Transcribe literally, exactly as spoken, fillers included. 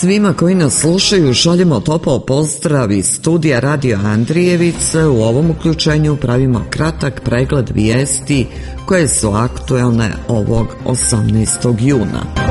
Svima koji nas slušaju šaljemo topao pozdrav iz studija Radio Andrijevice. U ovom uključenju pravimo kratak pregled vijesti koje su aktuelne ovog osamnaestog juna.